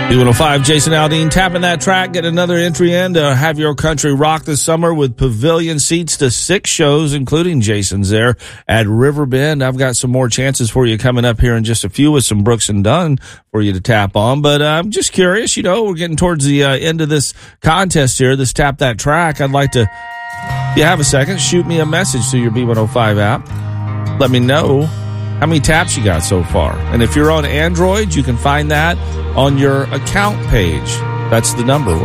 B105, Jason Aldean tapping that track. Get another entry in to Have Your Country Rock this summer with pavilion seats to 6 shows, including Jason's there at Riverbend. I've got some more chances for you coming up here in just a few with some Brooks and Dunn for you to tap on. But I'm just curious, we're getting towards the end of this contest here, this Tap That Track. I'd like to, if you have a second, shoot me a message to your B105 app. Let me know how many taps you got so far. And if you're on Android, you can find that on your account page. That's the number.